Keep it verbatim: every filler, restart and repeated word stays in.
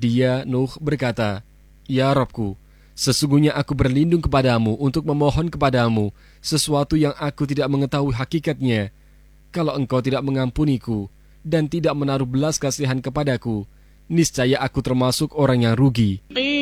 Dia, Nuh, berkata, "Ya Rabbku, sesungguhnya aku berlindung kepadamu untuk memohon kepadamu sesuatu yang aku tidak mengetahui hakikatnya. Kalau engkau tidak mengampuniku dan tidak menaruh belas kasihan kepadaku, niscaya aku termasuk orang yang rugi."